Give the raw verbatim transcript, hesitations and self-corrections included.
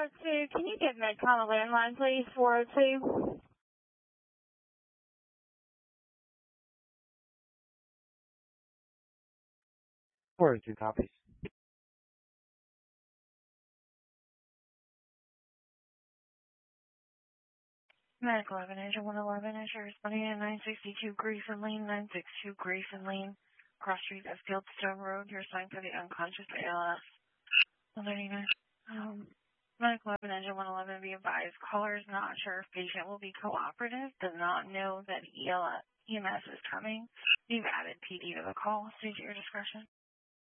oh two, can you get Medcom a landline, please? four oh two. four oh two copies. Medic eleven, Engine one eleven, Azure responding at nine sixty-two Grayson Lane, nine sixty-two Grayson Lane, Cross Street, Field Stone Road. You're assigned for the unconscious A L S. one thirty-nine. Um, Medic eleven, Engine one eleven, be advised. Caller is not sure if patient will be cooperative, does not know that E L S, E M S is coming. We've added P D to the call. State your discretion.